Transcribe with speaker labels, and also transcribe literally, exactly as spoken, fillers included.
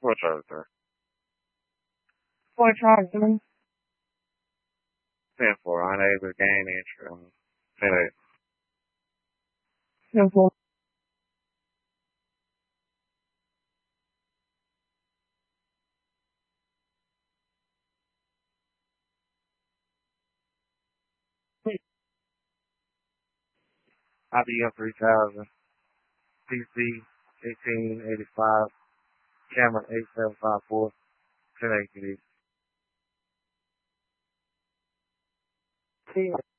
Speaker 1: What charger?
Speaker 2: Four charger.
Speaker 1: ten four, unable to gain entry on ten eight.
Speaker 2: Simple.
Speaker 1: I B M three thousand, P C eighteen eighty-five, camera eight seven five four, ten eight.
Speaker 2: See